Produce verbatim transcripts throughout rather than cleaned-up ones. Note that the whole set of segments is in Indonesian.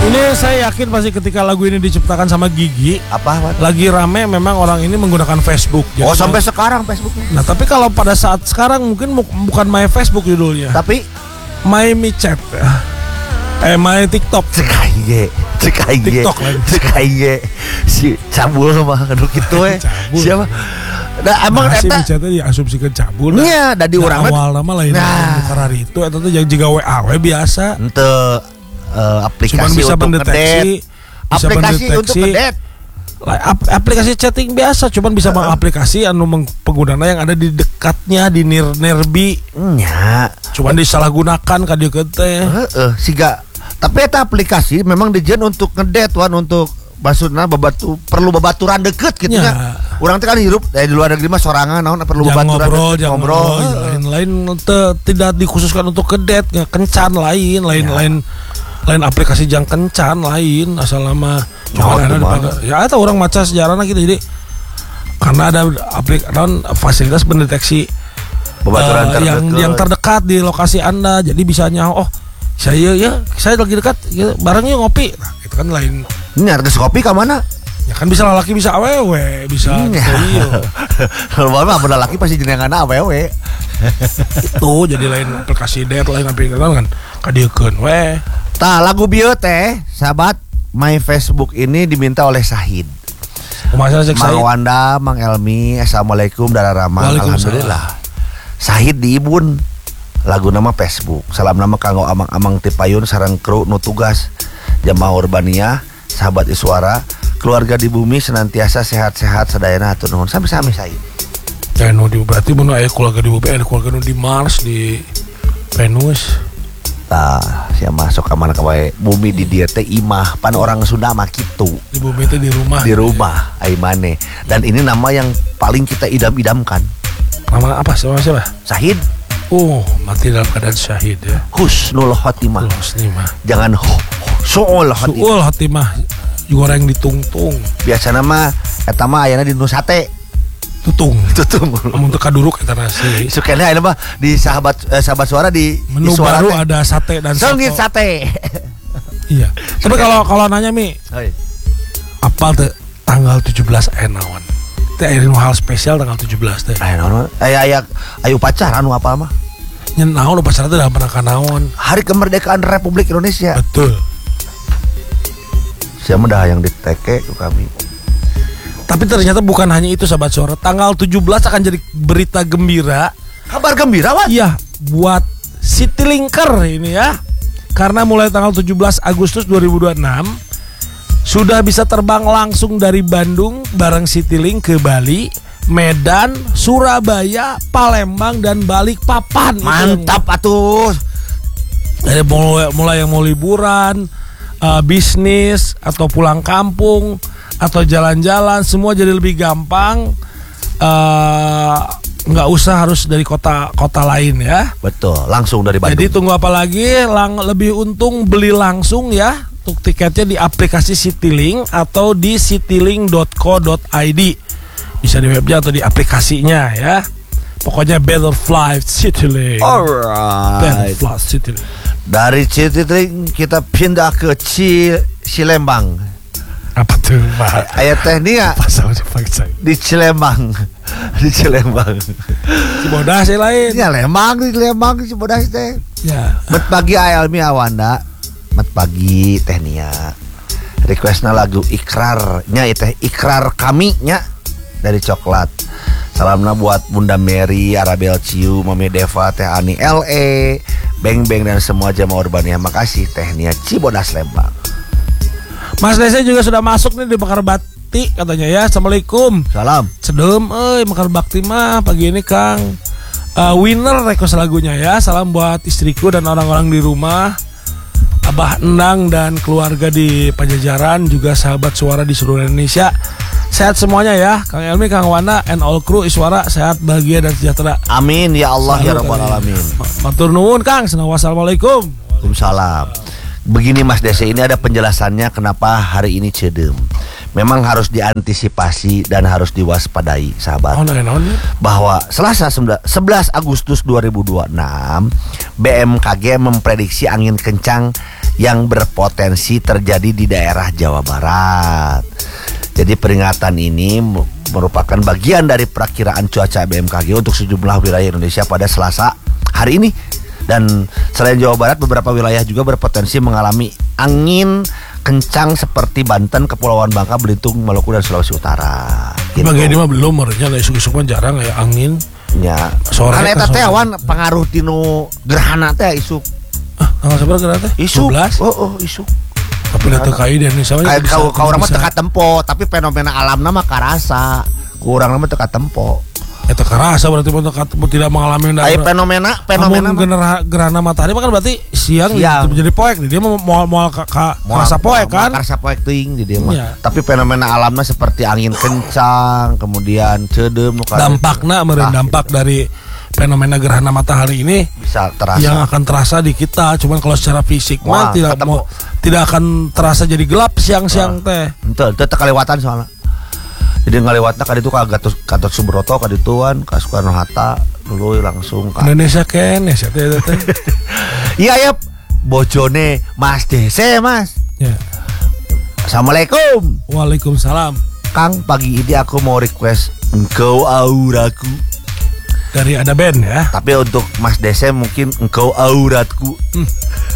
Ini saya yakin pasti ketika lagu ini diciptakan sama Gigi, Apa? Apa? lagi rame memang orang ini menggunakan Facebook. Oh, Jadi- sampai sekarang Facebooknya. Nah, tapi kalau pada saat sekarang mungkin bu- bukan My Facebook judulnya, Tapi My MiChat. Eh, My TikTok. cekaye, cekaye, TikTok lagi. cekaye. Si cabul mah anu kitu we. Cabul. Siapa? Nah, emang Nah, si eta MiChat diasumsikan cabul. nya da di urang awal nama lain Nah. karena itu eta tuh yang juga W A we biasa. henteu eh, aplikasi Cuman bisa untuk mendeteksi, ngedet. bisa Aplikasi untuk mendeteksi. ngedet. Lah, ap- aplikasi chatting biasa, cuman bisa mengaplikasi anu meng- penggunanya yang ada di dekatnya di nir nerbi. Nya. Cuman disalahgunakan ka dieu teh. Heeh, siga. Tapi eta aplikasi memang dijieun untuk ngedet wan untuk maksudna babatu perlu babaturan deket gitu Ya. nya. Urang teh kan hirup eh, di luar negeri mah sorangan naon perlu Jangan babaturan ngobrol, deket, jangan ngobrol. ngobrol. Heeh. Lain-lain te- tidak dikhususkan untuk kedet, nggak kencan lain, lain-lain lain aplikasi jang kencan lain asal nama. Oh, Cuman ada gimana? dipakai. Ya itu orang maca sejarahnya gitu jadi karena ada aplik non fasilitas pendeteksi Babaturan eh, terdekat. yang yang terdekat di lokasi Anda, jadi bisa nyaho oh saya ya saya lagi dekat ya, barangnya ngopi. Nah, itu kan lain. Ini harga kopi ka mana? Ya kan bisa laki bisa awewe, bisa Hmm, ya. iya. Kalau mah bener laki pasti jenenganna awewe. Itu jadi lain aplikasi det lain aplikasi kan kadiekeun we. Tah lagu bieu teh sahabat My Facebook ini diminta oleh Sahid. Kumaha cek Mang saya? Wanda, Mang Elmi, assalamualaikum Dara Rama. Waalaikumsalam. Alhamdulillah. Sahid di Ibun. Lagu nama Facebook. Salam nama kanggo amang-amang tipayun sareng kru nu tugas. Jamaah Urbania, sahabat Iswara, keluarga di bumi senantiasa sehat-sehat sadayana hatur nuhun. Sami-sami Sahid. Ya nu di berarti mun aya keluarga di bumi, ada keluarga nu di Mars, di Venus. Tah, sia masuk ka mana ka wae. Bumi di dieu teh imah, pan orang Sunda mah kitu. Di bumi itu di rumah. Di rumah ai mane. Dan ini nama yang paling kita idam-idamkan. Nama apa? Sama siapa? Sahid Oh, mati dalam keadaan syahid ya. Husnul Khotimah. Terus nih mah. Jangan ho, ho, suul khotimah. Suul hatimah goreng ditungtung. Biasana mah eta mah ayana di nu sate. Tutung. Tutung. Amun teu kaduruk eta nasi. Sukena ayeuna mah di sahabat eh, sahabat suara di Menu di suara baru teh. ada sate dan Songgit soto. sate. Iya. Tapi kalau kalau nanya Mi, Hei. apal teh tanggal tujuh belas aya naon? Teh aya nu hal spesial tanggal tujuh belas teh. Aya naon? Aya aya ayo pacaran nu apa mah? Nyen naon upacara teh dalam rangka naon? Hari kemerdekaan Republik Indonesia. Betul. Siapa dah yang diteke ke kami. Tapi ternyata bukan hanya itu sahabat suara. Tanggal tujuh belas akan jadi berita gembira. Kabar gembira, Wan. Iya, buat Citylinker ini ya. Karena mulai tanggal tujuh belas Agustus dua ribu dua puluh enam sudah bisa terbang langsung dari Bandung bareng Citylink ke Bali, Medan, Surabaya, Palembang dan Balikpapan. Mantap atuh. Dari mulai, mulai yang mau liburan, uh, bisnis atau pulang kampung atau jalan-jalan semua jadi lebih gampang. Uh, nggak usah harus dari kota-kota lain ya. Betul, langsung dari Bandung. Jadi tunggu apa lagi? Lang lebih untung beli langsung ya. Untuk tiketnya di aplikasi Citylink atau di citylink dot co dot i d. Bisa di webnya atau di aplikasinya ya. Pokoknya Better Flight Citylink. Better Alright. Flight Citylink. Dari Citylink kita pindah ke Ci Cilembang. Apa tuh Pak? Ayat tekniknya Pasal dipaksa. di Cilembang. Di Cilembang. Cibodas sih lain. Ya Lembang di Lembang di Cibodas teh. Ya. Mat pagi Aelmi Awanda. Mat pagi teh Nia. Requestna lagu Ikrar nya teh Ikrar kami nya dari Coklat. Salamna buat Bunda Mary, Arabel Ciu, Mami Deva, Teh Ani L E, Beng Beng dan semua jamaah Urbania. Makasih Teh Nia Cibodas Lembang. Mas Desa juga sudah masuk nih di Mekar Bakti katanya ya. Assalamualaikum. Salam. Sedem, eh Mekar Bakti mah pagi ini Kang. Uh, winner request lagunya ya. Salam buat istriku dan orang-orang di rumah. Abah Endang dan keluarga di Pajajaran, juga sahabat suara di seluruh Indonesia. Sehat semuanya ya, Kang Elmi, Kang Wana, and all crew Iswara sehat, bahagia dan sejahtera. Amin ya Allah ya Selalu, Rabbal kali. Alamin. Matur nuwun Kang, wassalamualaikum. Waalaikumsalam. Begini Mas Dese, ini ada penjelasannya kenapa hari ini cedem. Memang harus diantisipasi dan harus diwaspadai sahabat. Oh, naon naon. Bahwa Selasa sebelas Agustus dua ribu dua puluh enam B M K G memprediksi angin kencang yang berpotensi terjadi di daerah Jawa Barat. Jadi peringatan ini merupakan bagian dari perakiraan cuaca B M K G untuk sejumlah wilayah Indonesia pada Selasa hari ini. Dan selain Jawa Barat, beberapa wilayah juga berpotensi mengalami angin kencang seperti Banten, Kepulauan Bangka, Belitung, Maluku, dan Sulawesi Utara. Gitu. Bagi ini mah belum, merenya isuk-isuk mah jarang ya angin. Ya, sore kan eta teh awan pengaruh tinu gerhana teh isuk. Ah, tanggal seberapa gerhana teh? Isuk. sebelas. Oh, oh, isuk. Tapi lihat teu kai dan sama kayak kau kau urang mah teu katempo, tapi fenomena alamna mah karasa. Ku urang mah teu katempo. Eta karasa berarti mun tidak mengalami Ai fenomena fenomena gerhana gerhana matahari kan berarti siang, siang. Jadi poek dia mau mau mau karasa poek kan. Karasa poek teuing di dia mah. Ya. Tapi fenomena alamna seperti angin kencang, kemudian ceudem nu dampakna meureun dampak gitu. Dari fenomena gerhana matahari ini bisa terasa yang akan terasa di kita. Cuman kalau secara fisik mah tidak mau, tidak akan terasa jadi gelap siang-siang teh. Henteu teu kalewatan soalnya. Jadi ngalewatna ka ditu ka Gatot Gatot Subroto ka dituan ka Soekarno Hatta dulu langsung ka Indonesia kene sia teh teh. Iya ya bojone Mas Dese Mas. Ya. Assalamualaikum. Waalaikumsalam. Kang, pagi ini aku mau request Engkau Auraku. Dari ada band ya. Tapi untuk Mas Dese mungkin Engkau Auratku. Hmm.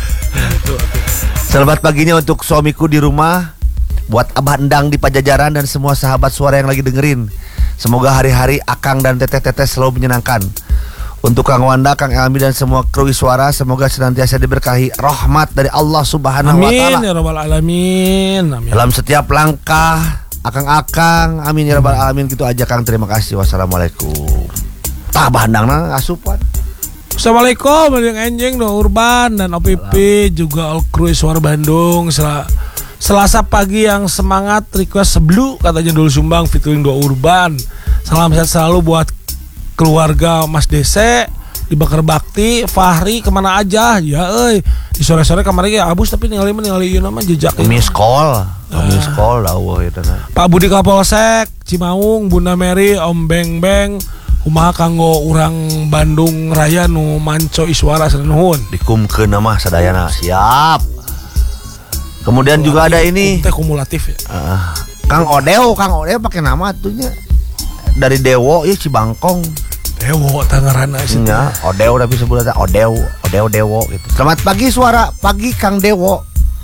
Selamat paginya untuk suamiku di rumah. Buat Abah Endang di Pajajaran dan semua sahabat suara yang lagi dengerin. Semoga hari-hari Akang dan Teteh-teteh selalu menyenangkan. Untuk Kang Wanda, Kang Elmi dan semua kru suara, semoga senantiasa diberkahi rahmat dari Allah Subhanahu wa taala. Amin ya rabbal alamin. Amin. Dalam setiap langkah Akang-akang, amin ya rabbal alamin. Gitu aja Kang, terima kasih. Wassalamualaikum. Tah Abah Endangna asupan. Assalamualaikum yang enjing do Urban dan O P P juga all kru suara Bandung. Sel- Selasa pagi yang semangat, request sebelu katanya dulu Sumbang featuring dua Urban. Salam sehat selalu buat keluarga Mas Dese di Bakar Bakti, Fahri kemana aja ya euy. Di sore-sore kemarin ya abus tapi ningali ningali ieu nama jejak miss call. Miss call dawuh eta. Pak Budi Kapolsek Cimaung, Bunda Mary, Om Beng Beng, kumaha kanggo urang Bandung Raya nu manco iswara sanuhun. Dikumkeun mah sadayana. Siap. Kemudian kumulatif, juga ada ini teh kumulatif ya. Uh, Kang Odeo, Kang Odeo pakai nama atunya dari Dewo, ya Cibangkong. Dewo tangarana sih. Ya, Odeo tapi sebutnya Odeo, Odeo Dewo gitu. Selamat pagi suara pagi Kang Dewo.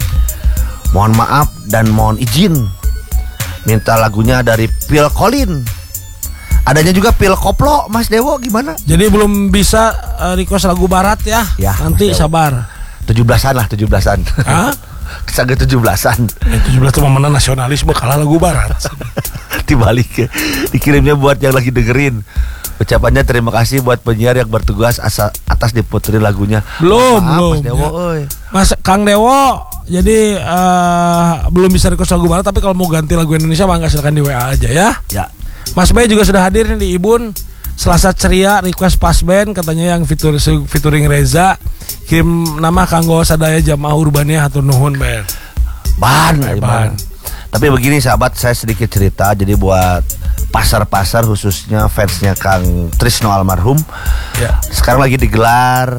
Mohon maaf dan mohon izin minta lagunya dari Phil Collins. Adanya juga Phil Koplo, Mas Dewo gimana? Jadi belum bisa uh, request lagu barat ya. Ya nanti sabar. tujuh belasan lah, tujuh belasan. Hah? Kesagih tujuh belasan. Ya, tujuh belas itu mana nasionalisme kalah lagu barat. Dibalik ya. Dikirimnya buat yang lagi dengerin. Ucapannya terima kasih buat penyiar yang bertugas asa, atas diputerin lagunya. Belum, Maaf, belum. Mas Dewo, ya. Mas Kang Dewo, jadi uh, belum bisa request lagu barat, tapi kalau mau ganti lagu Indonesia mangga silakan di W A aja ya. Ya. Mas Bay juga sudah hadir nih di Ibun. Selasa ceria request pas band katanya yang fitur, featuring Reza. Kirim nama kanggo sadaya jamaah urbannya hatur nuhun Ben. Ban, ban. Tapi begini sahabat, saya sedikit cerita. Jadi buat pasar-pasar khususnya fansnya Kang Trisno almarhum, ya. Sekarang lagi digelar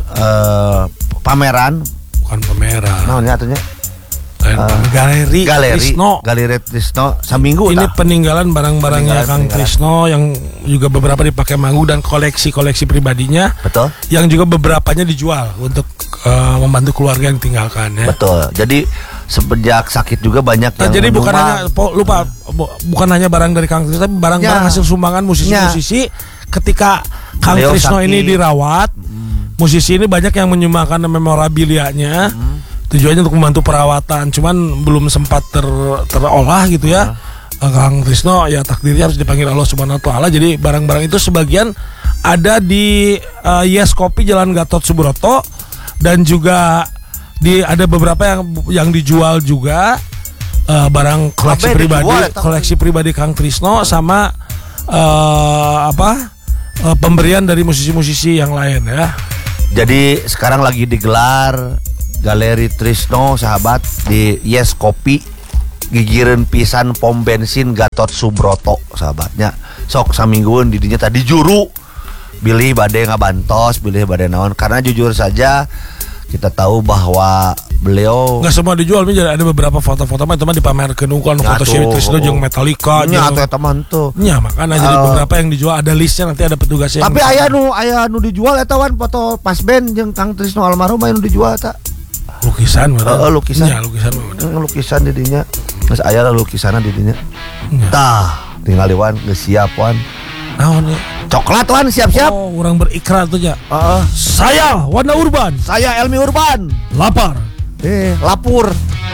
uh, pameran. Bukan pameran. Namanya atunya Uh, galeri galeri Trisno. Galeri Trisno saminggu. Ini tak? Peninggalan barang-barangnya Kang Trisno yang juga beberapa dipakai manggung dan koleksi-koleksi pribadinya. Betul. Yang juga beberapanya dijual untuk uh, membantu keluarga yang tinggalkan ya. Betul. Jadi semenjak sakit juga banyak yang nah, jadi bukan menumbang. hanya po, lupa bu, bukan hanya barang dari Kang Trisno, tapi barang-barang ya. Hasil sumbangan musisi-musisi ya. Ketika Kang Beliau Trisno sakit. Ini dirawat, hmm. musisi ini banyak yang menyumbangkan memorabilianya. Hmm. Tujuannya untuk membantu perawatan, cuman belum sempat ter, terolah gitu ya. Uh. Kang Trisno ya takdirnya harus dipanggil Allah Subhanahu wa taala. Jadi barang-barang itu sebagian ada di uh, Yes Kopi Jalan Gatot Subroto dan juga di ada beberapa yang yang dijual juga uh, barang koleksi Abe pribadi, dijual, koleksi pribadi Kang Trisno sama uh, apa? Uh, pemberian dari musisi-musisi yang lain ya. Jadi sekarang lagi digelar Galeri Trisno sahabat di Yes Kopi gigireun pisan pom bensin Gatot Subroto sahabatnya. Sok saminggueun didinya tadi juru bilih bade ngabantos, bilih bade naon, karena jujur saja kita tahu bahwa beliau Nggak semua dijual, Mi, jadi ada beberapa foto-foto mah itu mah dipamerkeun unggul nu foto Sri Trisno jeung Metallica nya atuh eta mah teu. Nya makanya jadi beberapa yang dijual ada listnya, nanti ada petugasnya. Tapi aya nu aya nu dijual eta wan foto pas band jeung Kang Trisno almarhum aya nu dijual eta. Lukisan bener. Heeh, lukisan. Nya lukisan bener. Lukisan di dinya. Geus aya lah lukisanna di dinya. Tah, tinggal wan geus siap wan. Naon ya? Coklat wan siap-siap. Oh, orang berikrar tuh ya. Heeh. Saya Wanda Urban. Saya Elmi Urban. Lapar. Eh, lapur.